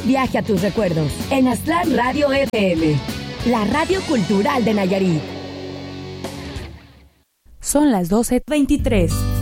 Viaje a tus recuerdos en Aztlán Radio FM, la radio cultural de Nayarit. Son las 12:23.